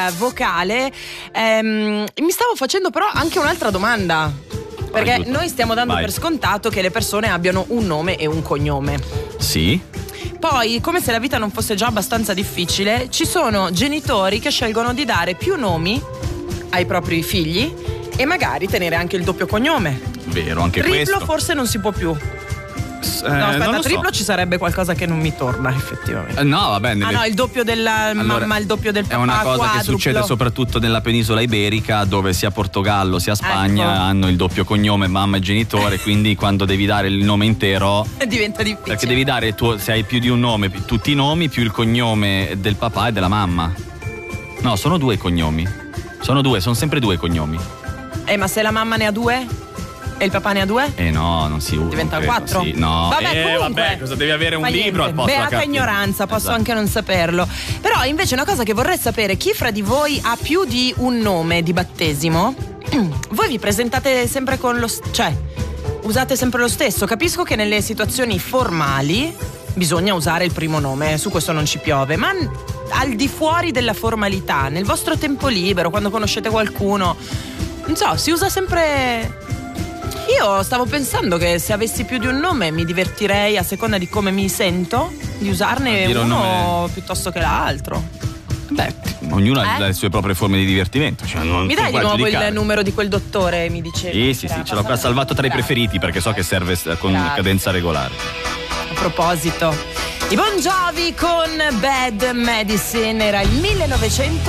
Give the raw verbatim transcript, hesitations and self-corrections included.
vocale. ehm, mi stavo facendo però anche un'altra domanda, perché Aiuto. noi stiamo dando Vai. per scontato che le persone abbiano un nome e un cognome. Sì. Poi, come se la vita non fosse già abbastanza difficile, ci sono genitori che scelgono di dare più nomi ai propri figli e magari tenere anche il doppio cognome. Vero, anche Triplo questo. forse non si può più. Eh, No, aspetta, non lo so. triplo ci sarebbe qualcosa che non mi torna effettivamente. Eh, No, vabbè, nelle- Ah no, il doppio della Allora, mamma, il doppio del papà. è una cosa che quadruplo. succede soprattutto nella penisola iberica, dove sia Portogallo sia Spagna Ecco. hanno il doppio cognome mamma e genitore, quindi quando devi dare il nome intero, Diventa difficile. perché devi dare il tuo, se hai più di un nome, più- tutti i nomi più il cognome del papà e della mamma. No, sono due i cognomi. Sono due, sono sempre due i cognomi. Eh, ma se la mamma ne ha due? E il papà ne ha due? Eh no, non si usa. Diventa non credo, quattro? Sì. No, Vabbè, eh, comunque, vabbè, cosa devi avere un fa libro al niente. posto della Beata cartina? ignoranza, posso Esatto. anche non saperlo. Però invece una cosa che vorrei sapere, chi fra di voi ha più di un nome di battesimo? Voi vi presentate sempre con lo st- cioè usate sempre lo stesso. Capisco che nelle situazioni formali bisogna usare il primo nome, su questo non ci piove, ma n- al di fuori della formalità, nel vostro tempo libero, quando conoscete qualcuno, non so, si usa sempre. Io stavo pensando che se avessi più di un nome mi divertirei, a seconda di come mi sento, di usarne A dire un uno nome- piuttosto che l'altro. Beh, ognuno Eh? ha le sue proprie forme di divertimento. Cioè, non Mi sono dai di qua a nuovo giudicare. il numero di quel dottore, mi dicevi? Sì, sì, sì, ce l'ho qua salvato tra i preferiti perché so che serve s- con Grazie. cadenza regolare. A proposito, i Bon Jovi con Bad Medicine, era il millenovecento